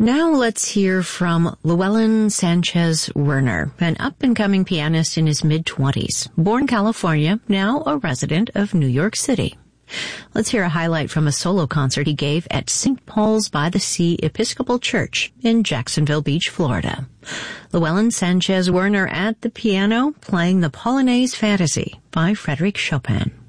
Now let's hear from Llewellyn Sanchez Werner, an up-and-coming pianist in his mid-20s. Born in California, now a resident of New York City. Let's hear a highlight from a solo concert he gave at St. Paul's by the Sea Episcopal Church in Jacksonville Beach, Florida. Llewellyn Sanchez Werner at the piano playing the Polonaise Fantasy by Frédéric Chopin.